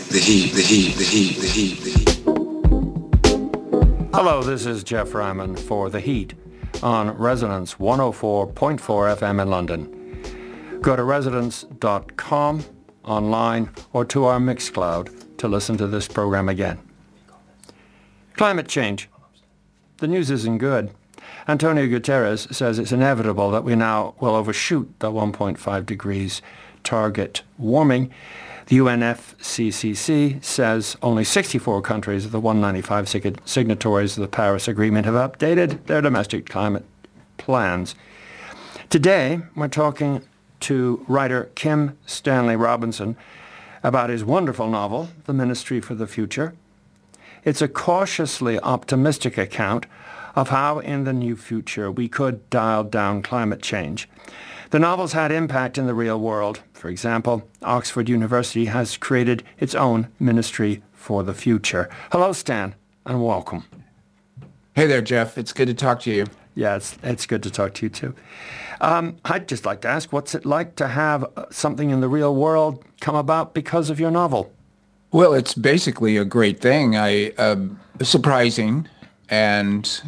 Hello, this is Jeff Ryman for The Heat on Resonance 104.4 FM in London. Go to resonance.com online or to our Mixcloud to listen to this program again. Climate change. The news isn't good. Antonio Guterres says it's inevitable that we now will overshoot the 1.5 degrees target warming. The UNFCCC says only 64 countries of the 195 signatories of the Paris Agreement have updated their domestic climate plans. Today, we're talking to writer Kim Stanley Robinson about his wonderful novel, The Ministry for the Future. It's a cautiously optimistic account of how in the new future we could dial down climate change. The novel's had impact in the real world. For example, Oxford University has created its own Ministry for the Future. Hello, Stan, and welcome. Hey there, Jeff. It's good to talk to you. Yeah, it's good to talk to you, too. I'd just like to ask, what's it like to have something in the real world come about because of your novel? Well, it's basically a great thing. Surprising and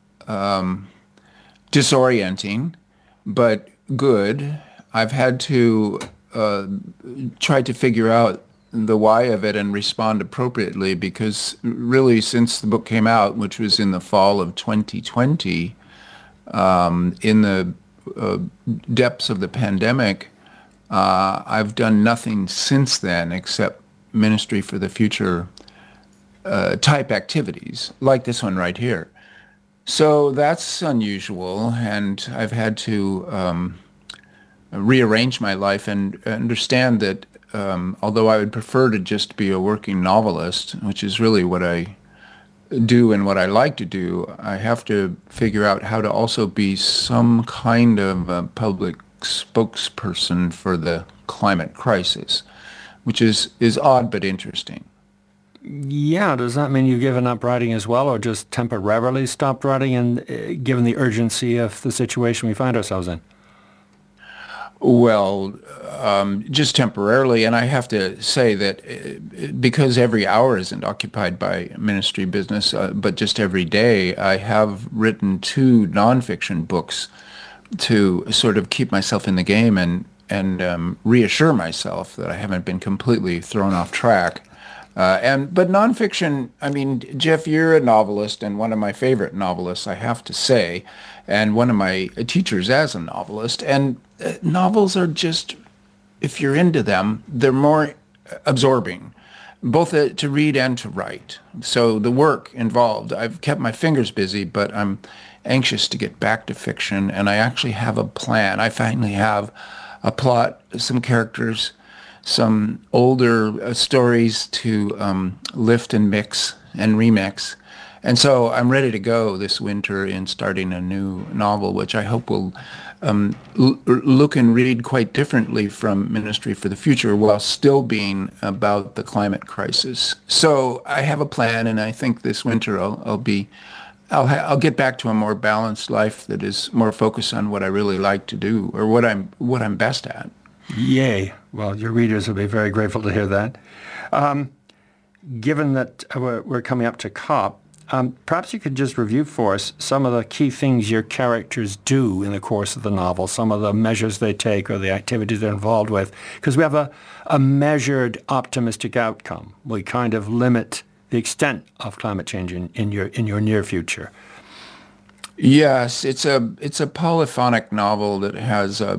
disorienting, but good. I've had to try to figure out the why of it and respond appropriately, because really since the book came out, which was in the fall of 2020, in the depths of the pandemic, I've done nothing since then except Ministry for the Future type activities, like this one right here. So that's unusual, and I've had to rearrange my life and understand that although I would prefer to just be a working novelist, which is really what I do and what I like to do, I have to figure out how to also be some kind of a public spokesperson for the climate crisis, which is odd but interesting. Yeah, does that mean you've given up writing as well, or just temporarily stopped writing, and given the urgency of the situation we find ourselves in? Well, just temporarily, and I have to say that because every hour isn't occupied by ministry business, but just every day, I have written 2 nonfiction books to sort of keep myself in the game and reassure myself that I haven't been completely thrown off track. But nonfiction, I mean, Jeff, you're a novelist and one of my favorite novelists, I have to say, and one of my teachers as a novelist. And novels are just, if you're into them, they're more absorbing, both to read and to write. So the work involved, I've kept my fingers busy, but I'm anxious to get back to fiction, and I actually have a plan. I finally have a plot, some characters, some older stories to lift and mix and remix. And so I'm ready to go this winter in starting a new novel, which I hope will look and read quite differently from Ministry for the Future while still being about the climate crisis. So I have a plan, and I think this winter I'll get back to a more balanced life that is more focused on what I really like to do, or what I'm best at. Yay. Well, your readers will be very grateful to hear that. Given that we're coming up to COP, perhaps you could just review for us some of the key things your characters do in the course of the novel, some of the measures they take or the activities they're involved with, because we have a measured, optimistic outcome. We kind of limit the extent of climate change in your near future. Yes, it's a polyphonic novel that has a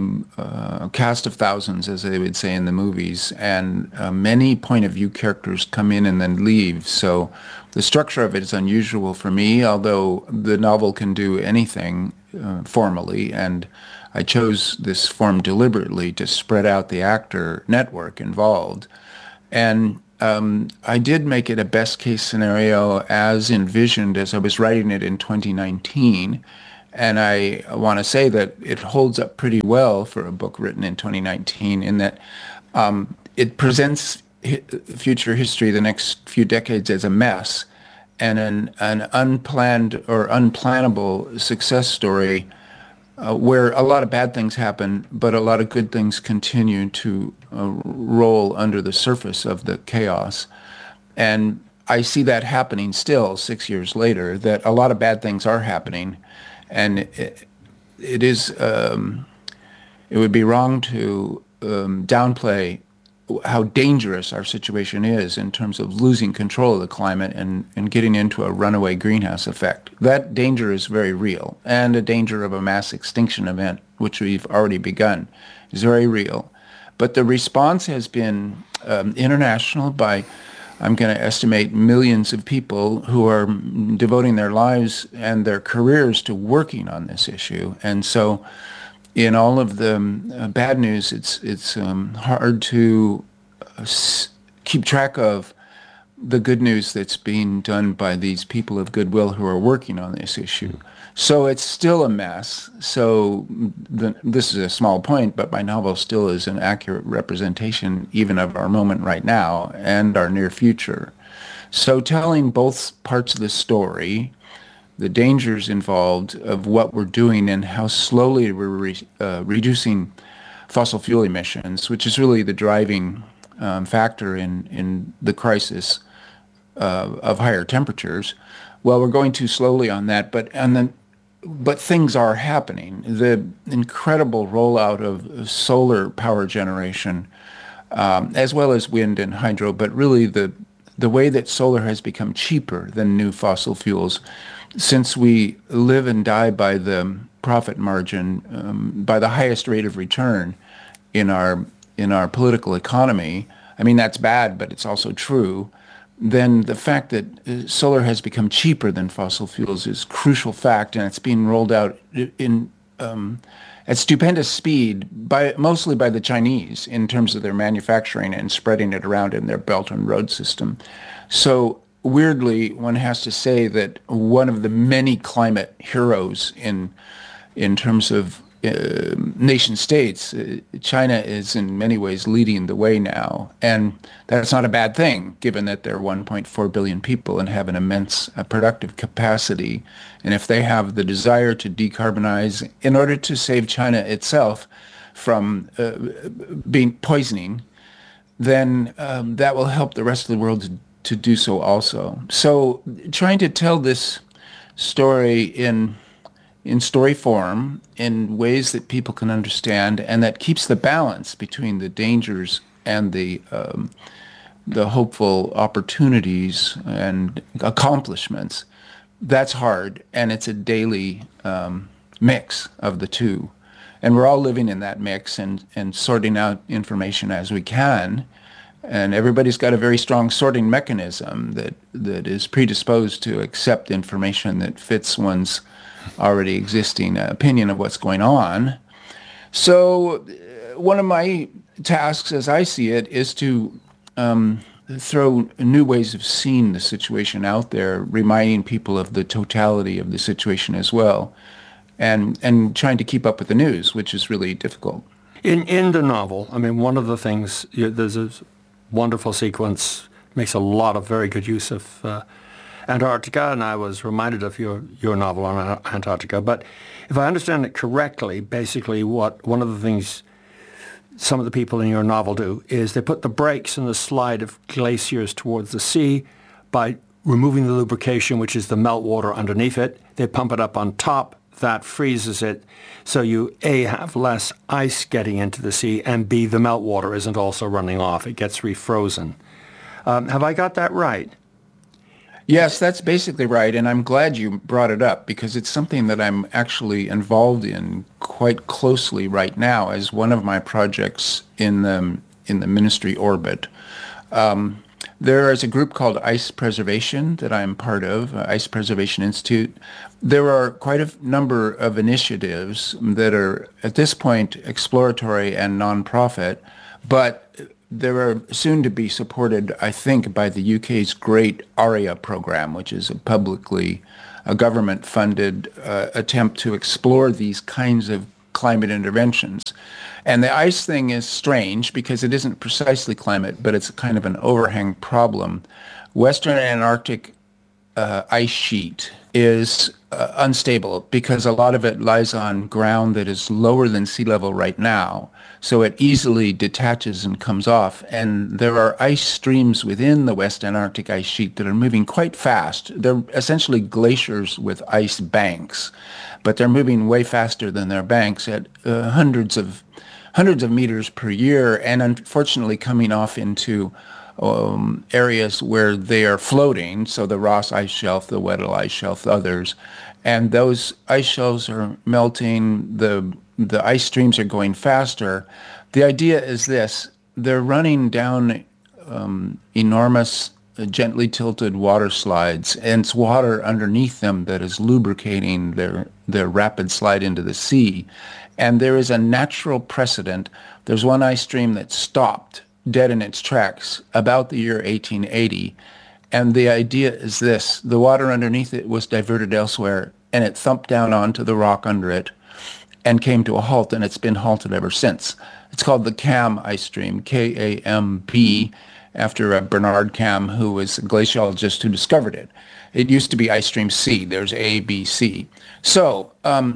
cast of thousands, as they would say in the movies, and many point of view characters come in and then leave. So the structure of it is unusual for me, although the novel can do anything formally, and I chose this form deliberately to spread out the actor network involved. And I did make it a best case scenario as envisioned as I was writing it in 2019. And I want to say that it holds up pretty well for a book written in 2019 in that it presents future history, the next few decades, as a mess and an unplanned or unplannable success story where a lot of bad things happen, but a lot of good things continue to roll under the surface of the chaos. And I see that happening still 6 years later, that a lot of bad things are happening. And it is, it would be wrong to downplay how dangerous our situation is in terms of losing control of the climate and getting into a runaway greenhouse effect. That danger is very real, and a danger of a mass extinction event, which we've already begun, is very real. But the response has been international by, I'm going to estimate, millions of people who are devoting their lives and their careers to working on this issue. And so in all of the bad news, it's hard to keep track of the good news that's being done by these people of goodwill who are working on this issue. So it's still a mess. So this is a small point, but my novel still is an accurate representation even of our moment right now and our near future. So telling both parts of the story, the dangers involved of what we're doing and how slowly we're reducing fossil fuel emissions, which is really the driving factor in the crisis of higher temperatures. Well, we're going too slowly on that, but things are happening. The incredible rollout of solar power generation, as well as wind and hydro, but really the way that solar has become cheaper than new fossil fuels, since we live and die by the profit margin, by the highest rate of return in our political economy. I mean, that's bad, but it's also true. Then the fact that solar has become cheaper than fossil fuels is a crucial fact, and it's being rolled out in at stupendous speed, mostly by the Chinese in terms of their manufacturing and spreading it around in their Belt and Road system. So weirdly, one has to say that one of the many climate heroes in terms of nation states, China is in many ways leading the way now. And that's not a bad thing, given that they're 1.4 billion people and have an immense productive capacity. And if they have the desire to decarbonize in order to save China itself from being poisoning, then that will help the rest of the world to do so also. So trying to tell this story in story form, in ways that people can understand, and that keeps the balance between the dangers and the hopeful opportunities and accomplishments. That's hard, and it's a daily mix of the two. And we're all living in that mix and sorting out information as we can. And everybody's got a very strong sorting mechanism that is predisposed to accept information that fits one's already existing opinion of what's going on. So one of my tasks, as I see it, is to throw new ways of seeing the situation out there, reminding people of the totality of the situation as well, and trying to keep up with the news, which is really difficult. In the novel, I mean, one of the things, there's a wonderful sequence, makes a lot of very good use of Antarctica, and I was reminded of your novel on Antarctica. But if I understand it correctly, basically one of the things some of the people in your novel do is they put the brakes in the slide of glaciers towards the sea by removing the lubrication, which is the meltwater underneath it. They pump it up on top. That freezes it. So you, A, have less ice getting into the sea, and B, the meltwater isn't also running off. It gets refrozen. Have I got that right? Yes, that's basically right, and I'm glad you brought it up because it's something that I'm actually involved in quite closely right now as one of my projects in the ministry orbit. There is a group called Ice Preservation that I'm part of, Ice Preservation Institute. There are quite a number of initiatives that are at this point exploratory and nonprofit, but they are soon to be supported, I think, by the UK's great ARIA program, which is a government-funded attempt to explore these kinds of climate interventions. And the ice thing is strange because it isn't precisely climate, but it's kind of an overhang problem. Western Antarctic ice sheet is unstable because a lot of it lies on ground that is lower than sea level right now. So it easily detaches and comes off. And there are ice streams within the West Antarctic ice sheet that are moving quite fast. They're essentially glaciers with ice banks, but they're moving way faster than their banks at hundreds of meters per year, and unfortunately coming off into areas where they are floating, so the Ross Ice Shelf, the Weddell Ice Shelf, others, and those ice shelves are melting, the ice streams are going faster. The idea is this: they're running down enormous, gently tilted water slides, and it's water underneath them that is lubricating their rapid slide into the sea. And there is a natural precedent. There's one ice stream that stopped dead in its tracks about the year 1880. And the idea is this: the water underneath it was diverted elsewhere, and it thumped down onto the rock under it and came to a halt, and it's been halted ever since. It's called the Kamm ice stream, K-A-M-B, after Bernard Kamm, who was a glaciologist who discovered it. It used to be ice stream C. There's A, B, C. So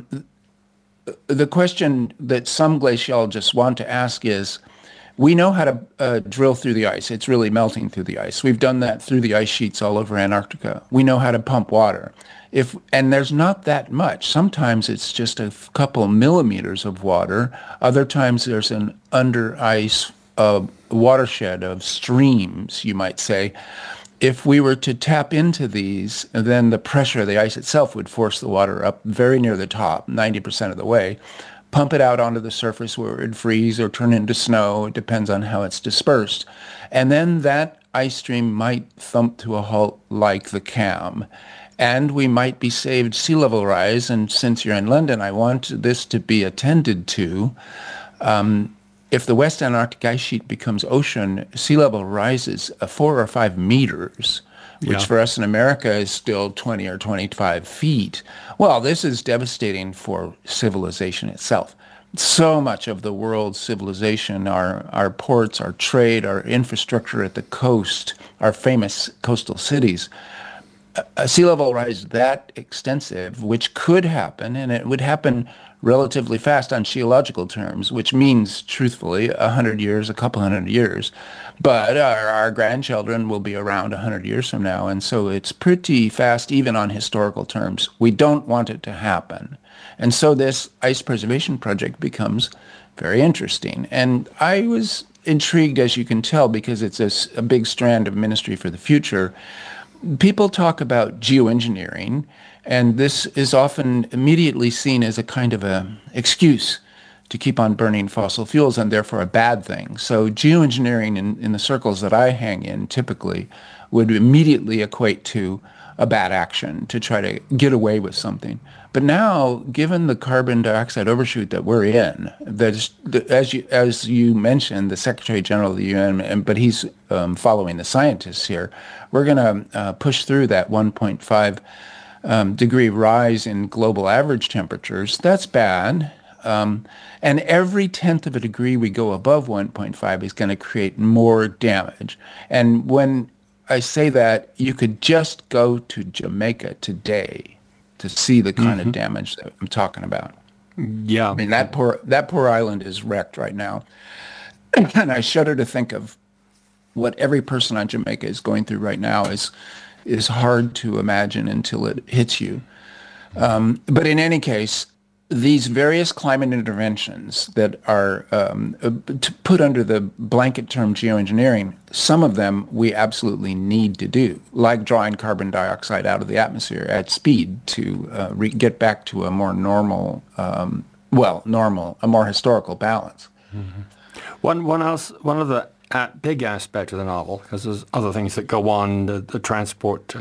the question that some glaciologists want to ask is, we know how to drill through the ice. It's really melting through the ice. We've done that through the ice sheets all over Antarctica. We know how to pump water. And there's not that much. Sometimes it's just a couple millimeters of water. Other times there's an under ice watershed of streams, you might say. If we were to tap into these, then the pressure of the ice itself would force the water up very near the top, 90% of the way, pump it out onto the surface where it would freeze or turn into snow. It depends on how it's dispersed. And then that ice stream might thump to a halt like the Kamm. And we might be saved sea level rise. And since you're in London, I want this to be attended to. If the West Antarctic ice sheet becomes ocean, sea level rises 4 or 5 meters, which for us in America is still 20 or 25 feet. Well, this is devastating for civilization itself. So much of the world's civilization, our ports, our trade, our infrastructure at the coast, our famous coastal cities, a sea level rise that extensive, which could happen, and it would happen relatively fast on geological terms, which means, truthfully, 100 years, a couple hundred years. But our grandchildren will be around 100 years from now, and so it's pretty fast even on historical terms. We don't want it to happen. And so this ice preservation project becomes very interesting. And I was intrigued, as you can tell, because it's a big strand of Ministry for the Future. People talk about geoengineering, and this is often immediately seen as a kind of a excuse to keep on burning fossil fuels, and therefore a bad thing. So geoengineering in the circles that I hang in typically would immediately equate to a bad action to try to get away with something. But now, given the carbon dioxide overshoot that we're in, as you mentioned, the Secretary General of the UN, but he's following the scientists here, we're going to push through that 1.5 degree rise in global average temperatures. That's bad. And every tenth of a degree we go above 1.5 is going to create more damage. And when I say that, you could just go to Jamaica today to see the kind of damage that I'm talking about. Yeah. I mean, that poor island is wrecked right now. And I shudder to think of what every person on Jamaica is going through right now is hard to imagine until it hits you. But in any case, these various climate interventions that are put under the blanket term geoengineering, some of them we absolutely need to do, like drawing carbon dioxide out of the atmosphere at speed to get back to a more normal, a more historical balance. Mm-hmm. One of the big aspects of the novel, because there's other things that go on, the transport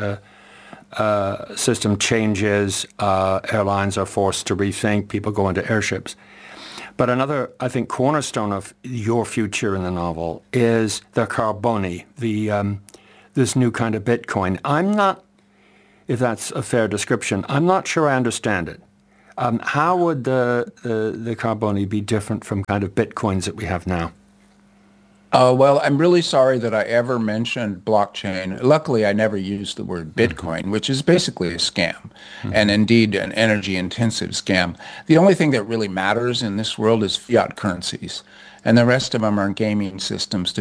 system changes, airlines are forced to rethink, people go into airships. But another, I think, cornerstone of your future in the novel is the Carboni, this new kind of Bitcoin. I'm not, if that's a fair description, I'm not sure I understand it. How would the Carboni be different from kind of Bitcoins that we have now? Well, I'm really sorry that I ever mentioned blockchain. Luckily, I never used the word Bitcoin, which is basically a scam, and indeed an energy-intensive scam. The only thing that really matters in this world is fiat currencies, and the rest of them are gaming systems to